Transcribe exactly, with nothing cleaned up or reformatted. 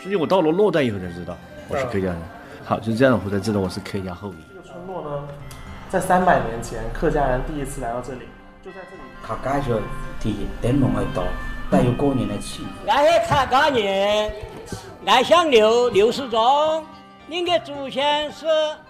实际我到了洛段以后才知道我是客家人。好，就是这样，我才知道我是客家后裔。 这个村落呢，在三百年前，客家人第一次来到这里，就在这里。 客家就第一灯笼的多，带有过年的气氛。 俺是客家人，俺姓刘，刘世忠，您的祖先是。